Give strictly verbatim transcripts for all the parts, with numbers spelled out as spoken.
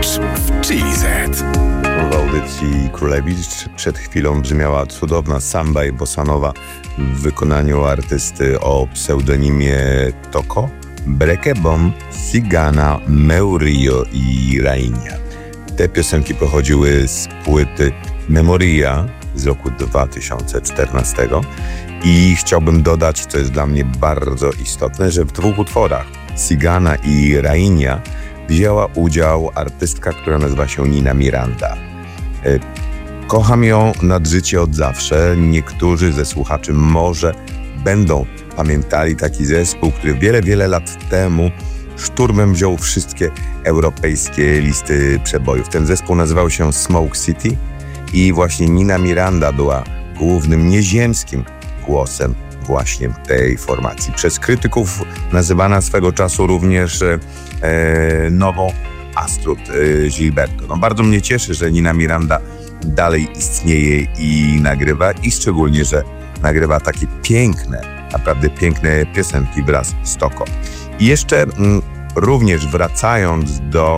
w Chili Z. W audycji Królewicz przed chwilą brzmiała cudowna samba i bossa nova w wykonaniu artysty o pseudonimie Toko, Brekebom, Cigana, Meurio i Rainia. Te piosenki pochodziły z płyty Memoria z roku dwa tysiące czternastego i chciałbym dodać, co jest dla mnie bardzo istotne, że w dwóch utworach Cigana i Rainia wzięła udział artystka, która nazywa się Nina Miranda. Kocham ją nad życie od zawsze. Niektórzy ze słuchaczy może będą pamiętali taki zespół, który wiele, wiele lat temu szturmem wziął wszystkie europejskie listy przebojów. Ten zespół nazywał się Smoke City i właśnie Nina Miranda była głównym nieziemskim głosem właśnie tej formacji. Przez krytyków nazywana swego czasu również e, nową Astrud e, Gilberto. No, bardzo mnie cieszy, że Nina Miranda dalej istnieje i nagrywa i szczególnie, że nagrywa takie piękne, naprawdę piękne piosenki wraz z Toko. I jeszcze m, również wracając do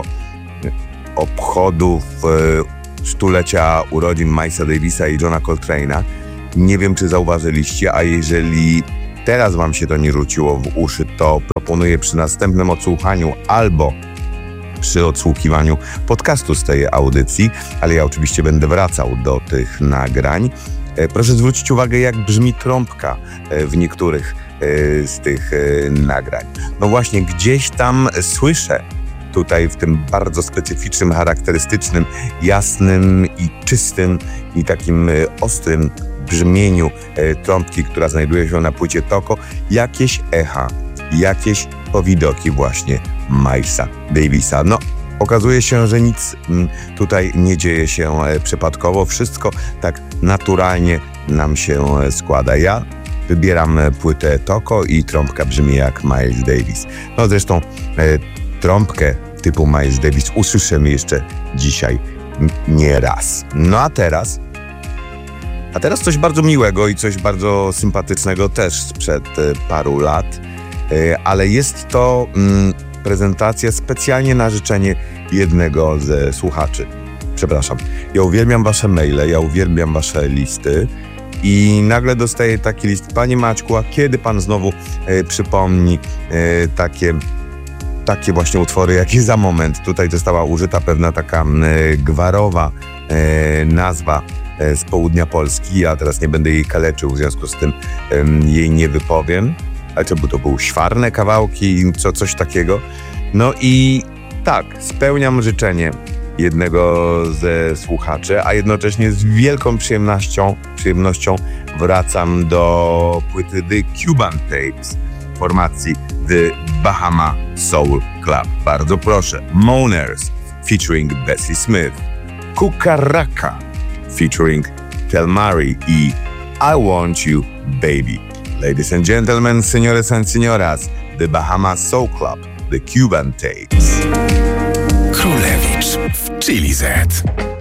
obchodów e, stulecia urodzin Milesa Davisa i Johna Coltrane'a, nie wiem, czy zauważyliście, a jeżeli teraz wam się to nie rzuciło w uszy, to proponuję przy następnym odsłuchaniu albo przy odsłuchiwaniu podcastu z tej audycji, ale ja oczywiście będę wracał do tych nagrań. Proszę zwrócić uwagę, jak brzmi trąbka w niektórych z tych nagrań. No właśnie, gdzieś tam słyszę tutaj w tym bardzo specyficznym, charakterystycznym, jasnym i czystym i takim ostrym brzmieniu e, trąbki, która znajduje się na płycie Toko, jakieś echa, jakieś powidoki właśnie Milesa Davisa. No, okazuje się, że nic m, tutaj nie dzieje się e, przypadkowo. Wszystko tak naturalnie nam się e, składa. Ja wybieram e, płytę Toko i trąbka brzmi jak Miles Davis. No zresztą e, trąbkę typu Miles Davis usłyszymy jeszcze dzisiaj m, nie raz. No a teraz A teraz coś bardzo miłego i coś bardzo sympatycznego też sprzed paru lat, ale jest to mm, prezentacja specjalnie na życzenie jednego ze słuchaczy. Przepraszam, ja uwielbiam wasze maile, ja uwielbiam wasze listy i nagle dostaję taki list: Panie Maćku, a kiedy pan znowu e, przypomni e, takie, takie właśnie utwory, jakie za moment tutaj została użyta pewna taka e, gwarowa e, nazwa z południa Polski. Ja teraz nie będę jej kaleczył, w związku z tym um, jej nie wypowiem. Ale co, bo to były świarne kawałki, co, coś takiego. No i tak, spełniam życzenie jednego ze słuchaczy, a jednocześnie z wielką przyjemnością, przyjemnością wracam do płyty The Cuban Tapes formacji The Bahama Soul Club. Bardzo proszę. Moaners featuring Bessie Smith. Cucaraca featuring Telmari i I Want You Baby. Ladies and gentlemen, señores and señoras, The Bahama Soul Club, The Cuban Tapes. Królewicz w Chili Z.